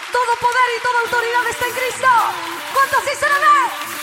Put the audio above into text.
Todo poder y toda autoridad está en Cristo. ¿Cuántos dicen amén?